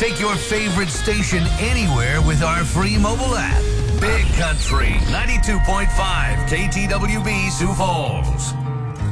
Pick your favorite station anywhere with our free mobile app. Big Country 92.5 KTWB Sioux Falls.